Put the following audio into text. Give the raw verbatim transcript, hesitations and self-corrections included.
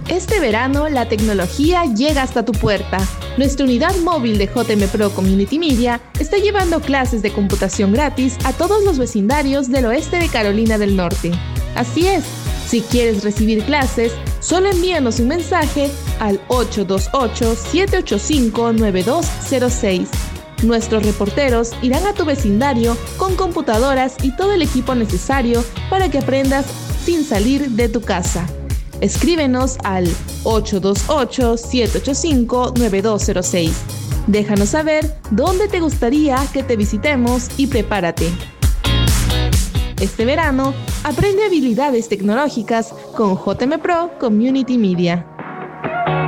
Este verano, la tecnología llega hasta tu puerta. Nuestra unidad móvil de J M Pro Community Media está llevando clases de computación gratis a todos los vecindarios del oeste de Carolina del Norte. Así es, si quieres recibir clases, solo envíanos un mensaje al ocho dos ocho, siete ocho cinco, nueve dos cero seis. Nuestros reporteros irán a tu vecindario con computadoras y todo el equipo necesario para que aprendas sin salir de tu casa. Escríbenos al ocho dos ocho, siete ocho cinco, nueve dos cero seis. Déjanos saber dónde te gustaría que te visitemos y prepárate. Este verano, aprende habilidades tecnológicas con J M Pro Community Media.